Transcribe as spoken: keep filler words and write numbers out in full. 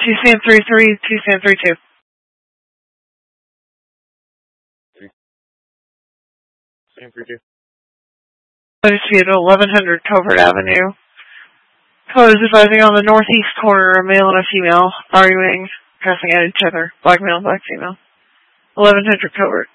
two Sam three three, two Sam three two. Sam three two. Dispute eleven hundred Covert Avenue. Code is advising on the northeast corner, a male and a female arguing, cussing at each other. Black male and black female. eleven hundred Covert.